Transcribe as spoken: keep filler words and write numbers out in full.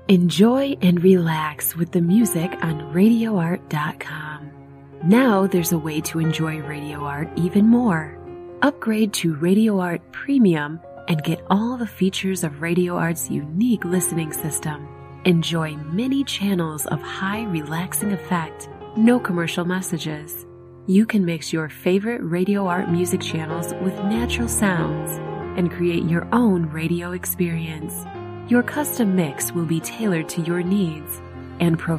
Enjoy and relax with the music on radio art dot com. Now there's a way to enjoy Radio Art even more. Upgrade to Radio Art Premium and get all the features of Radio Art's unique listening system. Enjoy many channels of high relaxing effect, no commercial messages. You can mix your favorite Radio Art music channels with natural sounds and create your own radio experience. Your custom mix will be tailored to your needs and provide